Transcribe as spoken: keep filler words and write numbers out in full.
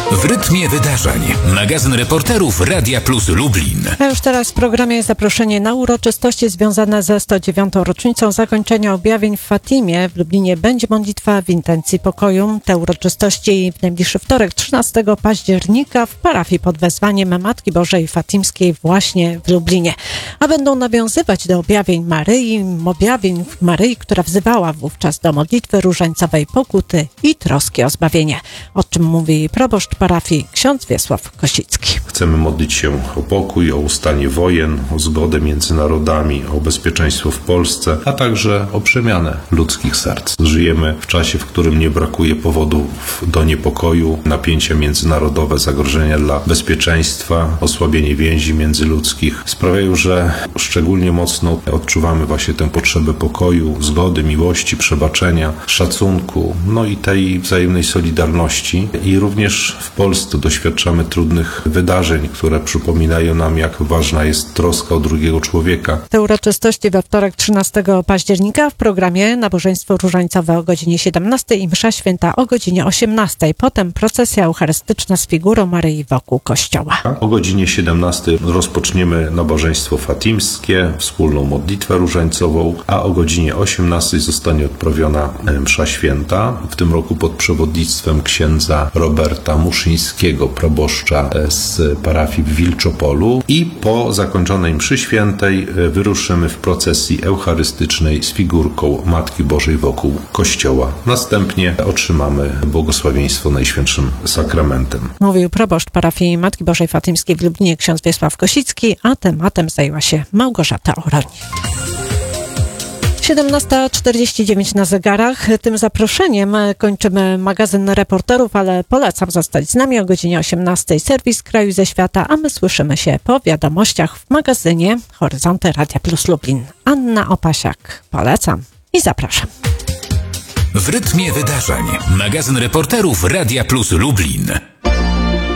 W rytmie wydarzeń. Magazyn reporterów Radia Plus Lublin. A już teraz w programie jest zaproszenie na uroczystości związane ze sto dziewiątą rocznicą zakończenia objawień w Fatimie. W Lublinie będzie modlitwa w intencji pokoju. Te uroczystości w najbliższy wtorek, trzynastego października w parafii pod wezwaniem Matki Bożej Fatimskiej właśnie w Lublinie. A będą nawiązywać do objawień Maryi, objawień Maryi, która wzywała wówczas do modlitwy różańcowej pokuty i troski o zbawienie. O czym mówi proboszcz parafii ksiądz Wiesław Kosicki. Chcemy modlić się o pokój, o ustanie wojen, o zgodę między narodami, o bezpieczeństwo w Polsce, a także o przemianę ludzkich serc. Żyjemy w czasie, w którym nie brakuje powodów do niepokoju, napięcia międzynarodowe, zagrożenia dla bezpieczeństwa, osłabienie więzi międzyludzkich sprawiają, że szczególnie mocno odczuwamy właśnie tę potrzebę pokoju, zgody, miłości, przebaczenia, szacunku, no i tej wzajemnej solidarności. I również w Polsce doświadczamy trudnych wydarzeń, które przypominają nam, jak ważna jest troska o drugiego człowieka. Te uroczystości we wtorek, trzynastego października w programie nabożeństwo różańcowe o godzinie siedemnastej i msza święta o godzinie osiemnastej. Potem procesja eucharystyczna z figurą Maryi wokół kościoła. O godzinie siedemnastej rozpoczniemy nabożeństwo fatimskie, wspólną modlitwę różańcową, a o godzinie osiemnastej zostanie odprawiona msza święta, w tym roku pod przewodnictwem księdza Roberta Muszyńskiego, proboszcza z parafii w Wilczopolu, i po zakończonej mszy świętej wyruszymy w procesji eucharystycznej z figurką Matki Bożej wokół kościoła. Następnie otrzymamy błogosławieństwo Najświętszym Sakramentem. Mówił proboszcz parafii Matki Bożej Fatimskiej w Lublinie ksiądz Wiesław Kosicki, a tematem zajęła się Małgorzata Oroń. siedemnasta czterdzieści dziewięć na zegarach. Tym zaproszeniem kończymy magazyn reporterów, ale polecam zostać z nami o godzinie osiemnastej. Serwis Kraju ze Świata, a my słyszymy się po wiadomościach w magazynie Horyzonty Radia Plus Lublin. Anna Opasiak. Polecam i zapraszam. W rytmie wydarzeń. Magazyn reporterów Radia Plus Lublin.